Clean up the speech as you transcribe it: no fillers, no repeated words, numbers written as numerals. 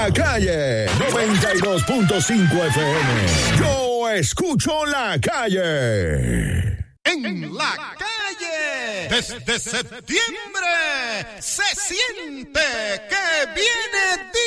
la calle 92.5 FM. Yo escucho la calle. En la calle, desde septiembre, se siente que viene